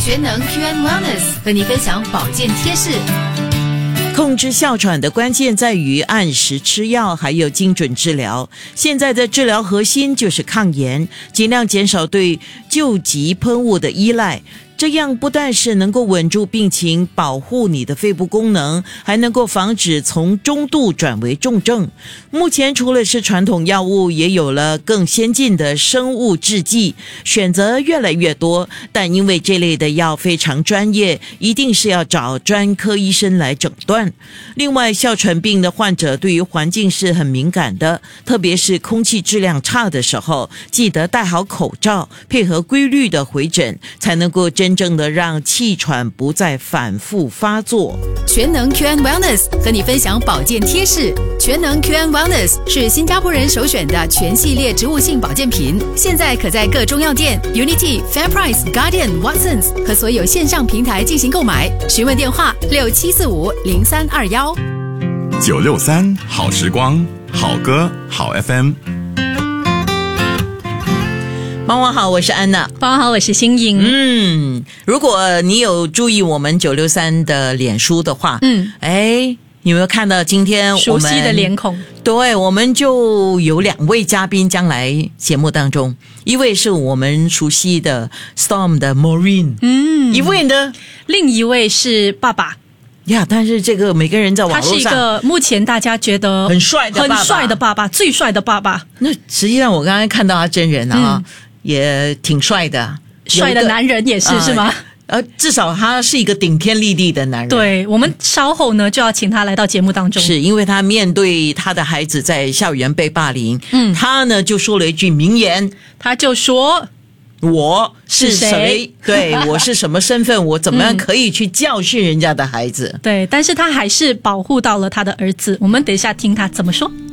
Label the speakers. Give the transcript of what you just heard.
Speaker 1: 全能 QN Wellness 和你分享保健贴士。
Speaker 2: 控制哮喘的关键在于按时吃药，还有精准治疗。现在的治疗核心就是抗炎，尽量减少对救急喷雾的依赖。这样不但是能够稳住病情，保护你的肺部功能，还能够防止从中度转为重症。目前除了是传统药物，也有了更先进的生物制剂，选择越来越多，但因为这类的药非常专业，一定是要找专科医生来诊断。另外，哮喘病的患者对于环境是很敏感的，特别是空气质量差的时候，记得戴好口罩，配合规律的回诊，才能够真正的让气喘不再反复发作。
Speaker 1: 全能 QN Wellness 和你分享保健贴士。全能 QN Wellness 是新加坡人首选的全系列植物性保健品，现在可在各中药店、Unity、FairPrice、Guardian、Watsons 和所有线上平台进行购买。询问电话67450321。
Speaker 3: 963好时光，好歌好 FM。
Speaker 2: 傍晚好，我是安娜。
Speaker 4: 傍晚好，我是新颖。
Speaker 2: 如果你有注意我们963的脸书的话，你有没有看到今天我们
Speaker 4: 熟悉的脸孔？
Speaker 2: 对，我们就有2位嘉宾将来节目当中，一位是我们熟悉的 Storm 的 Maureen，一位呢，
Speaker 4: 另一位是爸爸。
Speaker 2: 但是这个每个人在网络上，
Speaker 4: 他是一个目前大家觉得
Speaker 2: 很帅的爸爸，
Speaker 4: 最帅的爸爸。
Speaker 2: 那实际上我刚才看到他真人啊，也挺帅的，
Speaker 4: 帅的男人也是吗？
Speaker 2: 至少他是一个顶天立地的男人。
Speaker 4: 对，我们稍后呢就要请他来到节目当中，
Speaker 2: 是因为他面对他的孩子在校园被霸凌，他呢就说了一句名言，
Speaker 4: 他就说
Speaker 2: 我是谁？对，我是什么身份？我怎么样可以去教训人家的孩子？
Speaker 4: 对，但是他还是保护到了他的儿子。我们等一下听他怎么说。